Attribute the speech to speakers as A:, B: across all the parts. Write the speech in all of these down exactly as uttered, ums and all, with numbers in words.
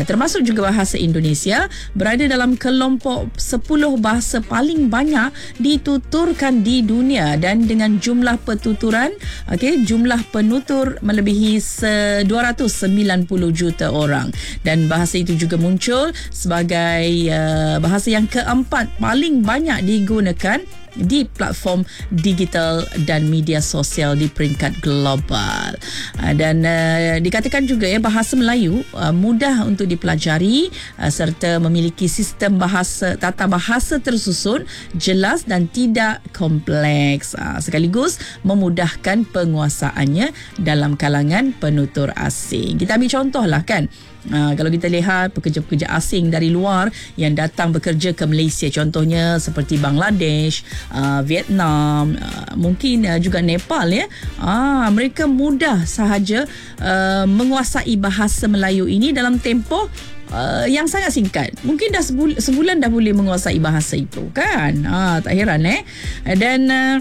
A: uh, termasuk juga bahasa Indonesia berada dalam kelompok sepuluh bahasa paling banyak dituturkan di dunia, dan dengan jumlah pertuturan, okey, jumlah penutur melebihi dua ratus sembilan puluh juta orang, dan bahasa itu juga muncul sebagai uh, bahasa yang keempat paling banyak digunakan di platform digital dan media sosial di peringkat global. Dan uh, dikatakan juga ya, bahasa Melayu uh, mudah untuk dipelajari uh, serta memiliki sistem bahasa tata bahasa tersusun, jelas dan tidak kompleks, uh, sekaligus memudahkan penguasaannya dalam kalangan penutur asing. Kita ambil contohlah kan, Uh, kalau kita lihat pekerja-pekerja asing dari luar yang datang bekerja ke Malaysia, contohnya seperti Bangladesh, uh, Vietnam, uh, mungkin uh, juga Nepal ya, uh, mereka mudah sahaja uh, menguasai bahasa Melayu ini dalam tempoh Uh, yang sangat singkat. Mungkin dah sebul- sebulan dah boleh menguasai bahasa itu kan. Ah, tak heran eh. Dan uh,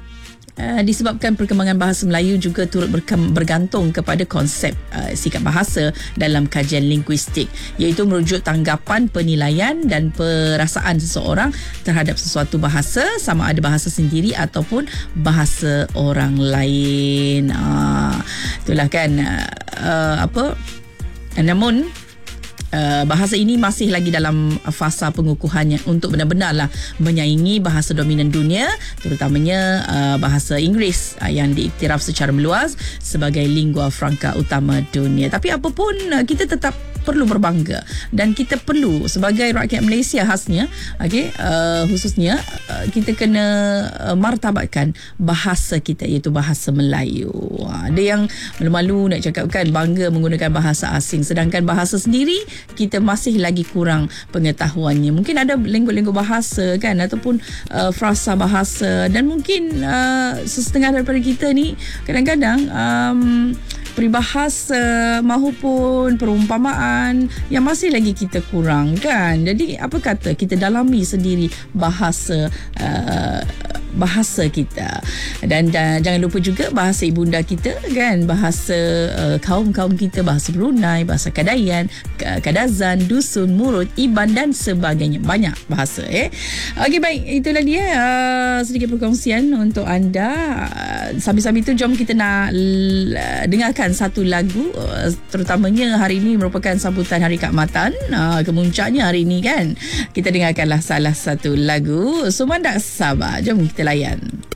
A: Uh, disebabkan perkembangan bahasa Melayu juga turut berkem- bergantung kepada konsep uh, sikap bahasa dalam kajian linguistik, iaitu merujuk tanggapan, penilaian dan perasaan seseorang terhadap sesuatu bahasa, sama ada bahasa sendiri ataupun bahasa orang lain. Uh, itulah kan uh, uh, apa namun Uh, bahasa ini masih lagi dalam fasa pengukuhannya untuk benar-benar lah menyaingi bahasa dominan dunia, terutamanya uh, bahasa Inggeris uh, yang diiktiraf secara meluas sebagai lingua franca utama dunia. Tapi apapun, uh, kita tetap perlu berbangga, dan kita perlu sebagai rakyat Malaysia khasnya, okay, uh, khususnya uh, kita kena uh, martabatkan bahasa kita, iaitu bahasa Melayu. Uh, ada yang malu-malu nak cakap kan, bangga menggunakan bahasa asing, sedangkan bahasa sendiri kita masih lagi kurang pengetahuannya. Mungkin ada lengkuk-lengkuk bahasa kan, ataupun uh, frasa bahasa, dan mungkin uh, sesetengah daripada kita ni kadang-kadang um, peribahasa maupun perumpamaan yang masih lagi kita kurang kan. Jadi apa kata kita dalami sendiri bahasa uh, bahasa kita, dan, dan jangan lupa juga bahasa ibunda kita kan, bahasa uh, kaum-kaum kita, bahasa Brunei, bahasa Kadayan, Kadazan, Dusun, Murut, Iban dan sebagainya. Banyak bahasa eh. Okey, baik, itulah dia uh, sedikit perkongsian untuk anda. Uh, sambil-sambil tu jom kita nak l- dengarkan satu lagu, uh, terutamanya hari ini merupakan sambutan Hari Kaamatan, uh, kemuncaknya hari ini kan. Kita dengarkanlah salah satu lagu Sumandak Sabah. Jom kita layan.